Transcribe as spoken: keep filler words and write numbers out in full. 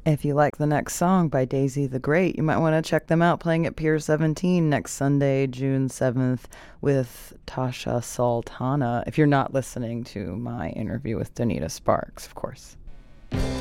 If you like the next song by Daisy the Great, you might want to check them out playing at Pier seventeen next Sunday, June seventh, with Tasha Sultana, if you're not listening to my interview with Donita Sparks, of course.